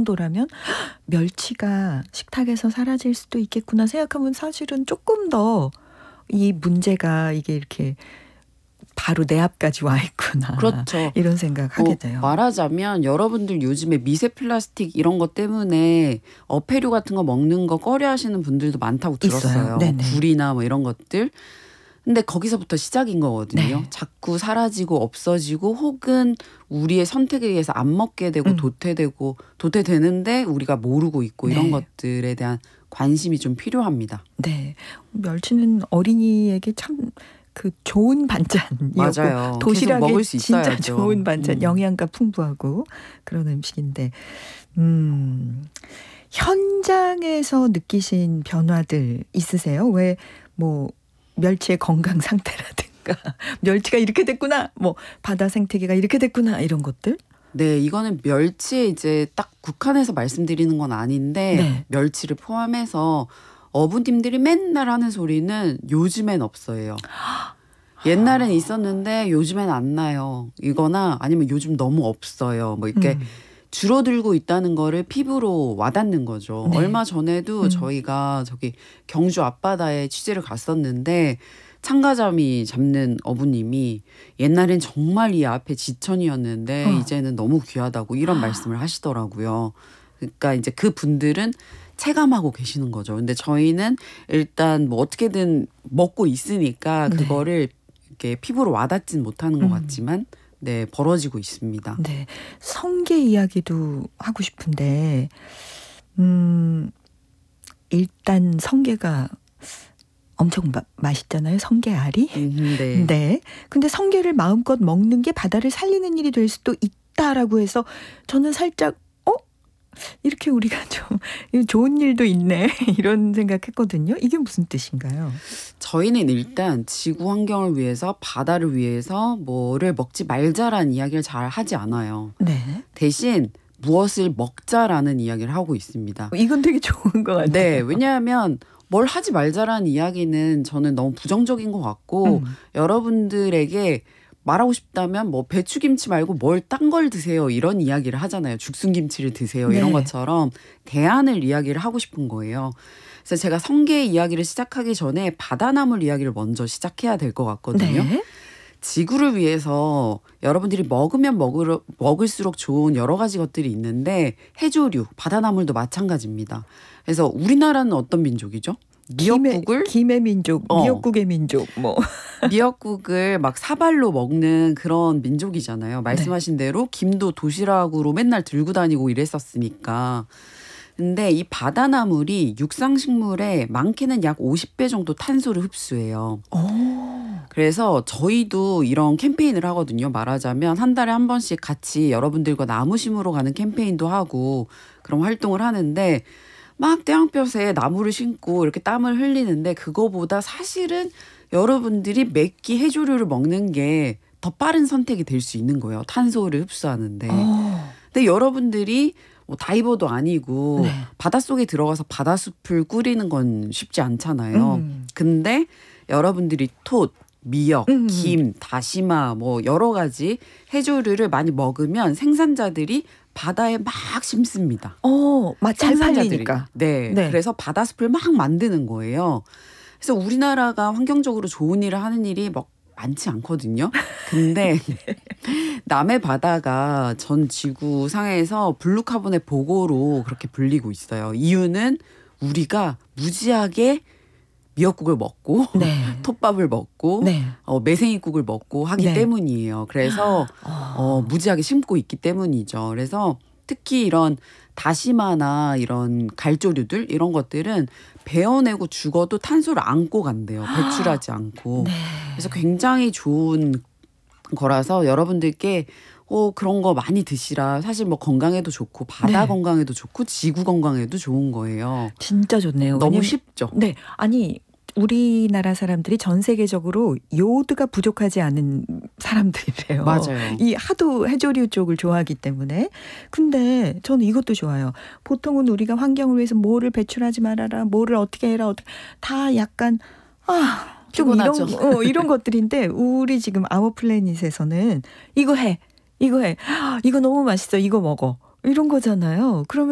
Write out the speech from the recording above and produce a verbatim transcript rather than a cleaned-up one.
정도라면 멸치가 식탁에서 사라질 수도 있겠구나 생각하면 사실은 조금 더 이 문제가 이게 이렇게 바로 내 앞까지 와 있구나. 그렇죠. 이런 생각하게 돼요. 뭐 말하자면 여러분들 요즘에 미세 플라스틱 이런 것 때문에 어패류 같은 거 먹는 거 꺼려 하시는 분들도 많다고 들었어요. 굴이나 뭐 이런 것들. 근데 거기서부터 시작인 거거든요. 네. 자꾸 사라지고 없어지고 혹은 우리의 선택에 의해서 안 먹게 되고 음. 도태되고 도태되는데 우리가 모르고 있고 이런 네. 것들에 대한 관심이 좀 필요합니다. 네. 멸치는 어린이에게 참 그 좋은 반찬이었고 맞아요. 도시락에 계속 먹을 수 진짜 있어야죠. 좋은 반찬, 음. 영양가 풍부하고 그런 음식인데 음, 현장에서 느끼신 변화들 있으세요? 왜 뭐 멸치의 건강 상태라든가 멸치가 이렇게 됐구나, 뭐 바다 생태계가 이렇게 됐구나 이런 것들? 네, 이거는 멸치에 이제 딱 국한해서 말씀드리는 건 아닌데 네. 멸치를 포함해서 어부님들이 맨날 하는 소리는 요즘엔 없어요. 옛날엔 있었는데 요즘엔 안 나요. 이거나 아니면 요즘 너무 없어요. 뭐 이렇게 음. 줄어들고 있다는 거를 피부로 와닿는 거죠. 네. 얼마 전에도 음. 저희가 저기 경주 앞바다에 취재를 갔었는데 참가자미 잡는 어부님이 옛날엔 정말 이 앞에 지천이었는데 어. 이제는 너무 귀하다고 이런 말씀을 하시더라고요. 그러니까 이제 그 분들은 체감하고 계시는 거죠. 근데 저희는 일단 뭐 어떻게든 먹고 있으니까 네. 그거를 이렇게 피부로 와닿진 못하는 것 음. 같지만 네, 벌어지고 있습니다. 네. 성게 이야기도 하고 싶은데 음, 일단 성게가 엄청 마, 맛있잖아요. 성게알이. 음, 네. 네. 근데 성게를 마음껏 먹는 게 바다를 살리는 일이 될 수도 있다라고 해서 저는 살짝 어? 이렇게 우리가 좀 좋은 일도 있네 이런 생각했거든요. 이게 무슨 뜻인가요? 저희는 일단 지구 환경을 위해서 바다를 위해서 뭐를 먹지 말자라는 이야기를 잘 하지 않아요. 네. 대신 무엇을 먹자라는 이야기를 하고 있습니다. 이건 되게 좋은 것 같아요. 네, 왜냐하면 뭘 하지 말자라는 이야기는 저는 너무 부정적인 것 같고 음. 여러분들에게 말하고 싶다면 뭐 배추김치 말고 뭘 딴 걸 드세요 이런 이야기를 하잖아요. 죽순김치를 드세요 네. 이런 것처럼 대안을 이야기를 하고 싶은 거예요. 그래서 제가 성게 이야기를 시작하기 전에 바다나물 이야기를 먼저 시작해야 될 것 같거든요. 네. 지구를 위해서 여러분들이 먹으면 먹을, 먹을수록 좋은 여러 가지 것들이 있는데 해조류, 바다나물도 마찬가지입니다. 그래서 우리나라는 어떤 민족이죠? 미역국을 김의, 김의 민족, 어. 미역국의 민족 뭐. 미역국을 막 사발로 먹는 그런 민족이잖아요. 말씀하신 대로 김도 도시락으로 맨날 들고 다니고 이랬었으니까. 근데 이 바다나물이 육상식물의 많게는 약 오십 배 정도 탄소를 흡수해요. 오. 그래서 저희도 이런 캠페인을 하거든요. 말하자면 한 달에 한 번씩 같이 여러분들과 나무 심으러 가는 캠페인도 하고 그런 활동을 하는데 막 태양볕에 나무를 심고 이렇게 땀을 흘리는데 그거보다 사실은 여러분들이 맵기 해조류를 먹는 게 더 빠른 선택이 될 수 있는 거예요. 탄소를 흡수하는데. 오. 근데 여러분들이 뭐 다이버도 아니고 네. 바닷속에 들어가서 바다숲을 꾸리는 건 쉽지 않잖아요. 음. 근데 여러분들이 톳, 미역, 음. 김, 다시마 뭐 여러 가지 해조류를 많이 먹으면 생산자들이 바다에 막 심습니다. 어, 맛 잘 팔리니까. 네, 네. 그래서 바다숲을 막 만드는 거예요. 그래서 우리나라가 환경적으로 좋은 일을 하는 일이 막 많지 않거든요. 근데 남해 바다가 전 지구상에서 블루카본의 보고로 그렇게 불리고 있어요. 이유는 우리가 무지하게 미역국을 먹고 네. 톱밥을 먹고 네. 어, 매생이국을 먹고 하기 네. 때문이에요. 그래서 어, 무지하게 심고 있기 때문이죠. 그래서 특히 이런 다시마나 이런 갈조류들 이런 것들은 베어내고 죽어도 탄소를 안고 간대요. 배출하지 않고. 네. 그래서 굉장히 좋은 거라서 여러분들께 어, 그런 거 많이 드시라. 사실 뭐 건강에도 좋고 바다 네. 건강에도 좋고 지구 건강에도 좋은 거예요. 진짜 좋네요. 너무 왜냐면, 쉽죠. 네. 아니 우리나라 사람들이 전 세계적으로 요드가 부족하지 않은 사람들이래요. 맞아요. 이 하도 해조류 쪽을 좋아하기 때문에. 근데 저는 이것도 좋아요. 보통은 우리가 환경을 위해서 뭐를 배출하지 말아라, 뭐를 어떻게 해라, 어떻게 다 약간 아, 좀 피곤하죠. 이런 어, 이런 것들인데 우리 지금 아워 플래닛에서는 이거 해, 이거 해, 이거 너무 맛있어, 이거 먹어 이런 거잖아요. 그러면